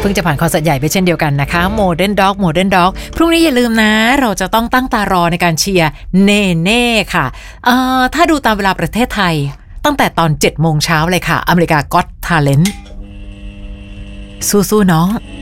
เพิ่งจะผ่านคอนเสิร์ตใหญ่ไปเช่นเดียวกันนะคะ Modern Dog Modern Dog พรุ่งนี้อย่าลืมนะเราจะต้องตั้งตารอในการเชียร์เน่เน่ค่ะถ้าดูตามเวลาประเทศไทยตั้งแต่ตอน 7 โมงเช้าเลยค่ะอเมริกา Got Talent สู้ๆน้อง